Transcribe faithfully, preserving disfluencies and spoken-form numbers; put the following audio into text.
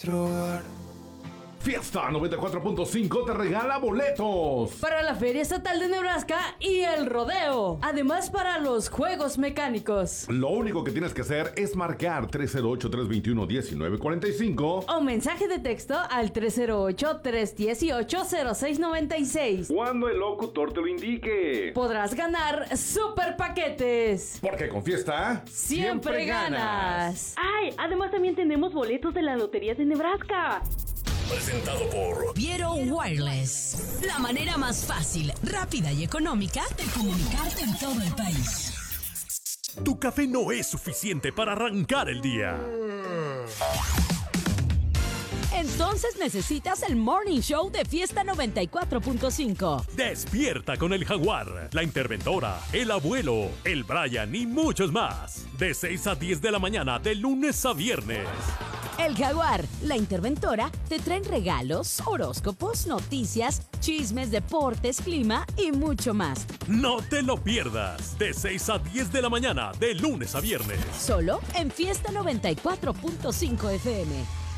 Fiesta noventa y cuatro punto cinco te regala boletos para la Feria Estatal de Nebraska y el rodeo. Además, para los juegos mecánicos. Lo único que tienes que hacer es marcar tres cero ocho, tres dos uno, uno nueve cuatro cinco o mensaje de texto al tres cero ocho, tres uno ocho, cero seis nueve seis. Cuando el locutor te lo indique. Podrás ganar super paquetes. Porque con Fiesta siempre, siempre ganas. Ay, además también tenemos boletos de la Lotería de Nebraska. Presentado por Viero Wireless. La manera más fácil, rápida y económica de comunicarte en todo el país. Tu café no es suficiente para arrancar el día. Entonces necesitas el Morning Show de Fiesta noventa y cuatro punto cinco. Despierta con el Jaguar, la Interventora, el Abuelo, el Brian y muchos más. De seis a diez de la mañana, de lunes a viernes. El Jaguar, la Interventora, te traen regalos, horóscopos, noticias, chismes, deportes, clima y mucho más. No te lo pierdas. De seis a diez de la mañana, de lunes a viernes. Solo en Fiesta noventa y cuatro punto cinco F M.